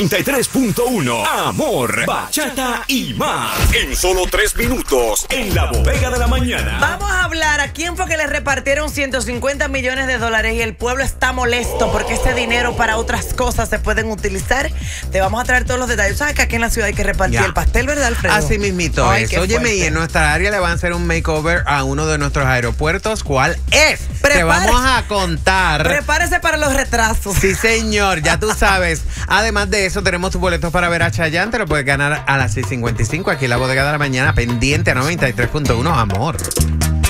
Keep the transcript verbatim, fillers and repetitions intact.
noventa y tres punto uno. Amor, bachata y más. En solo tres minutos, en la bodega de la mañana. Vamos a hablar a quién fue que le repartieron ciento cincuenta millones de dólares y el pueblo está molesto porque este dinero para otras cosas se pueden utilizar. Te vamos a traer todos los detalles. ¿Sabes que aquí en la ciudad hay que repartir Ya. el pastel, verdad, Alfredo? Así mismito Ay, es. qué Óyeme, fuerte. y en nuestra área le van a hacer un makeover a uno de nuestros aeropuertos. ¿Cuál es? Te Prepárese. vamos a contar. Prepárese para los retrasos. Sí, señor, ya tú sabes. Además de eso, tenemos tus boletos para ver a Chayanne. Te lo puedes ganar a las seis cincuenta y cinco aquí en la bodega de la mañana, pendiente a noventa y tres punto uno, amor.